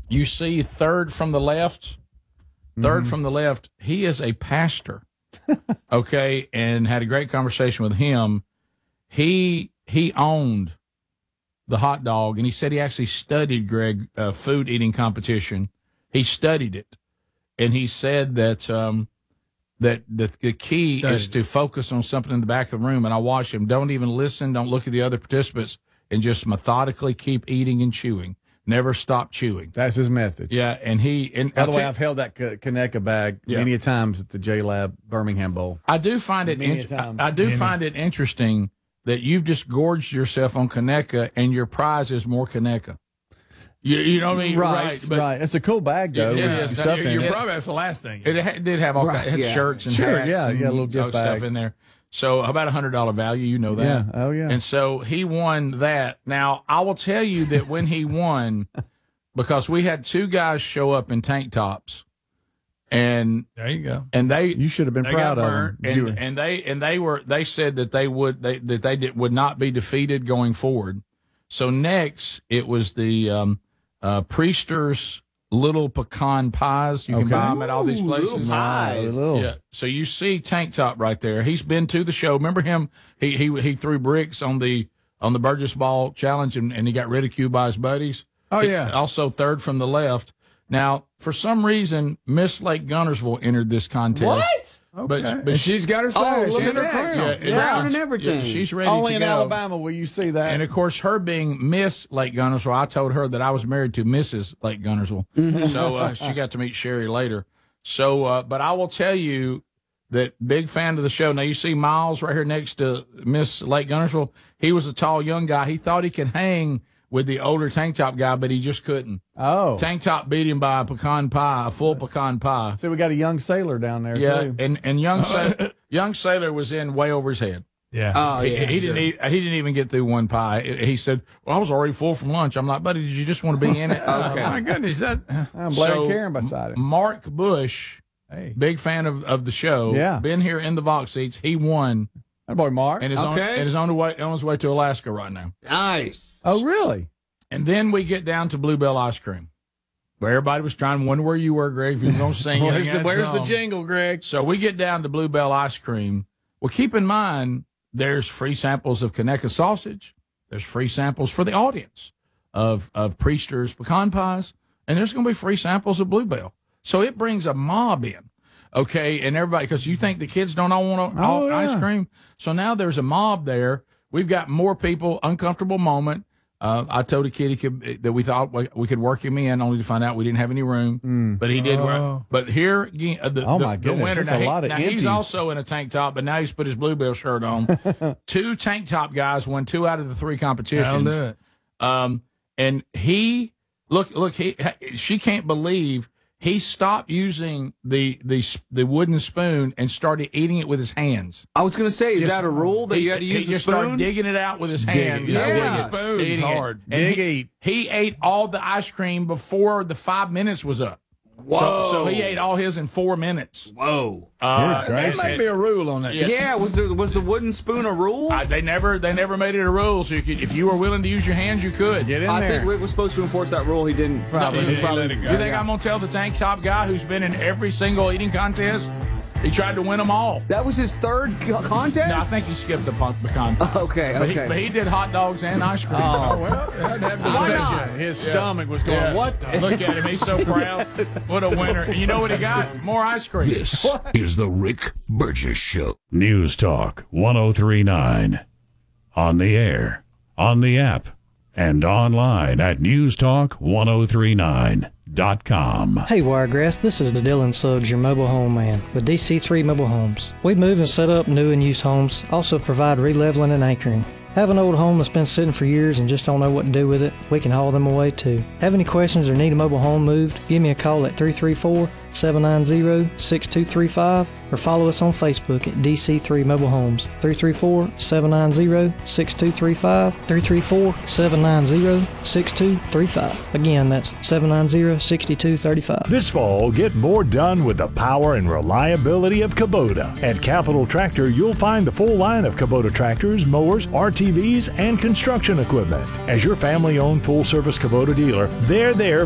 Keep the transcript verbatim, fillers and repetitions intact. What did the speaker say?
you see third from the left, third mm-hmm. from the left, he is a pastor, okay, and had a great conversation with him. He he owned the hot dog, and he said he actually studied, Greg, uh, food eating competition. He studied it, and he said that um, that the, the key studied. is to focus on something in the back of the room, and I watched him. Don't even listen. Don't look at the other participants, and just methodically keep eating and chewing. Never stop chewing. That's his method. Yeah, and he. And by the way, I've held that Conecuh bag yeah. many a times at the J Lab Birmingham Bowl. I do find it. In, I, I do many. find it interesting that you've just gorged yourself on Conecuh, and your prize is more Conecuh. You, you know what I mean? Right, right. But right. It's a cool bag, though. It, it is. Stuff you're in you're it. probably that's the last thing. It, it did have all right, kinds, it had yeah. shirts and sure, hats yeah, and yeah, a little gift stuff bag. in there. So about a hundred dollar value, you know that. Yeah. Oh yeah. And so he won that. Now I will tell you that when he won, because we had two guys show up in tank tops, and there you go. And they you should have been they proud of them. And, and they and they were they said that they would they that they did, would not be defeated going forward. So next it was the um, uh, Priester's little pecan pies. You can okay. buy them at all these places. Little pies. Little. Yeah. So you see Tank Top right there. He's been to the show. Remember him? He he he threw bricks on the on the Burgess Ball Challenge, and, and he got ridiculed by his buddies. Oh he, yeah. Also third from the left. Now, for some reason, Miss Lake Gunnersville entered this contest. What? But, okay. but she's got her sash look and at her that. crown. Yeah, Yeah, crown and everything. Yeah, she's ready Only to in go. Alabama will you see that. And, of course, her being Miss Lake Gunnersville, I told her that I was married to Missus Lake Gunnersville. Mm-hmm. So uh, she got to meet Sherry later. So, uh, but I will tell you that big fan of the show. Now, you see Miles right here next to Miss Lake Gunnersville. He was a tall, young guy. He thought he could hang with the older Tank Top guy, but he just couldn't. Oh. Tank Top beat him by a pecan pie, a full pecan pie. So we got a young sailor down there, yeah, too. and, and young, Sa- young Sailor was in way over his head. Yeah. Oh, He, yeah. he sure. didn't eat, he didn't even get through one pie. He said, well, I was already full from lunch. I'm like, buddy, did you just want to be in it? Okay. Uh, My goodness, that. I'm glad So, Karen beside him. Mark Bush, Hey. big fan of, of the show. Yeah. Been here in the Vox seats. He won That boy Mark. and is on Okay. and is on, the way, on his way to Alaska right now. Nice. Oh, really? And then we get down to Bluebell Ice Cream, where everybody was trying to wonder where you were, Greg, if you were going to sing. Where's, the, that where's the song. jingle, Greg? So we get down to Bluebell Ice Cream. Well, keep in mind, there's free samples of Conecuh sausage. There's free samples for the audience of, of Priester's pecan pies. And there's going to be free samples of Bluebell. So it brings a mob in, okay? And everybody, because you think the kids don't all want all Oh, yeah. ice cream. So now there's a mob there. We've got more people, uncomfortable moment. Uh, I told a kid he could, that we thought we, we could work him in, only to find out we didn't have any room. Mm. But he did. Oh. Work. But here, again, uh, the, Oh, the, my the goodness, winner. that's Now, a he- lot of now he's empties. also in a tank top, but now he's put his Bluebell shirt on. Two tank top guys won two out of the three competitions. I'll do it. Um, and he look, look, he she can't believe he stopped using the the the wooden spoon and started eating it with his hands. I was going to say, is Just- that a rule that he, you had to use he the just spoon? started digging it out with his Dig it. hands. Yeah. Yeah. Spoon's Eating it. hard. And Dig he, eat. he ate all the ice cream before the five minutes was up. Whoa. So, so he ate all his in four minutes. Whoa. Uh, Good gracious. and- There might be a rule on that. Yeah. Yeah, was the was the wooden spoon a rule? I, they never they never made it a rule. So you could, if you were willing to use your hands, you could. Get in I there. think Rick was supposed to enforce that rule. He didn't. Probably. You- He probably let it go. You think I'm gonna tell the tank top guy who's been in every single eating contest? He tried to win them all. That was his third co- contest? No, I think he skipped the pun- pecan pie. Okay, But he, okay. but he did hot dogs and ice cream. Oh, Well, it had to have the I bet budget. you his stomach was going, Yeah. what the? Look at him. He's so proud. What a winner. And you know what he got? More ice cream. This is the Rick Burgess Show. News Talk one oh three point nine. On the air, on the app, and online at news talk one oh three nine dot com. Hey Wiregrass, this is Dylan Suggs, your mobile home man with D C three Mobile Homes. We move and set up new and used homes, also provide releveling and anchoring. Have an old home that's been sitting for years and just don't know what to do with it? We can haul them away too. Have any questions or need a mobile home moved? Give me a call at three three four, seven nine zero, six two three five or follow us on Facebook at D C three Mobile Homes. three three four, seven nine zero, six two three five, three three four, seven nine zero, six two three five. Again, that's seven nine zero, six two three five. This fall, get more done with the power and reliability of Kubota. At Capital Tractor, you'll find the full line of Kubota tractors, mowers, R T Vs, and construction equipment. As your family-owned full-service Kubota dealer, they're there